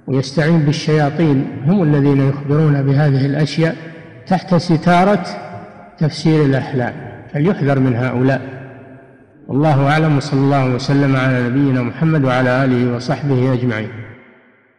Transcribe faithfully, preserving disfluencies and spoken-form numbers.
ويستعين بالشياطين، هم الذين يخبرون بهذه الأشياء تحت ستارة تفسير الأحلام، فليحذر من هؤلاء. والله أعلم، وصلى الله وسلم على نبينا محمد وعلى آله وصحبه أجمعين.